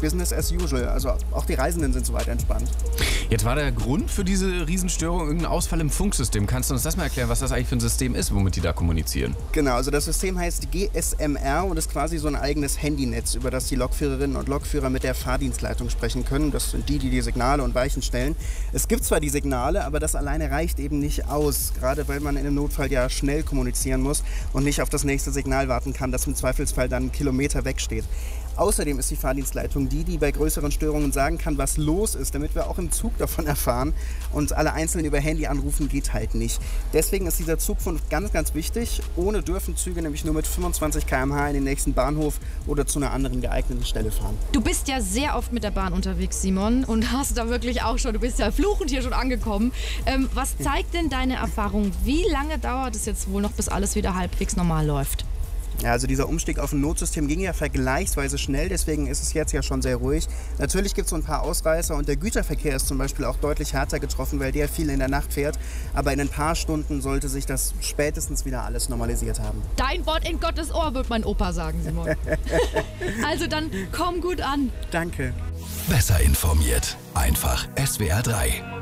Business as usual. Also auch die Reisenden sind soweit entspannt. Jetzt war der Grund für diese Riesenstörung irgendein Ausfall im Funksystem. Kannst du uns das mal erklären, was das eigentlich für ein System ist, womit die da kommunizieren? Genau, also das System heißt GSMR und ist quasi so ein eigenes Handynetz, über das die Lokführerinnen und Lokführer mit der Fahrdienstleitung sprechen können. Das sind die die Signale und Weichen stellen. Es gibt zwar die Signale, aber das alleine reicht eben nicht aus. Gerade weil man in einem Notfall ja schnell kommunizieren muss und nicht auf das nächste Signal warten kann, das im Zweifelsfall dann einen Kilometer wegsteht. Außerdem ist die Fahrdienstleitung die bei größeren Störungen sagen kann, was los ist, damit wir auch im Zug davon erfahren. Und alle einzeln über Handy anrufen geht halt nicht. Deswegen ist dieser Zugfunk ganz, ganz wichtig. Ohne dürfen Züge nämlich nur mit 25 km/h in den nächsten Bahnhof oder zu einer anderen geeigneten Stelle fahren. Du bist ja sehr oft mit der Bahn unterwegs, Simon, und hast da wirklich auch schon, du bist ja fluchend hier schon angekommen. Was zeigt denn deine Erfahrung? Wie lange dauert es jetzt wohl noch, bis alles wieder halbwegs normal läuft? Ja, also dieser Umstieg auf ein Notsystem ging ja vergleichsweise schnell, deswegen ist es jetzt ja schon sehr ruhig. Natürlich gibt es so ein paar Ausreißer und der Güterverkehr ist zum Beispiel auch deutlich härter getroffen, weil der viel in der Nacht fährt. Aber in ein paar Stunden sollte sich das spätestens wieder alles normalisiert haben. Dein Wort in Gottes Ohr, wird mein Opa sagen, Simon. Also dann komm gut an. Danke. Besser informiert. Einfach SWR 3.